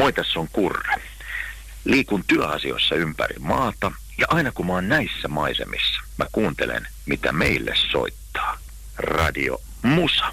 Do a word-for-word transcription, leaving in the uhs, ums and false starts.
Moi, tässä on Kurre. Liikun työasioissa ympäri maata ja aina kun mä oon näissä maisemissa, mä kuuntelen, mitä meille soittaa. Radio Musa.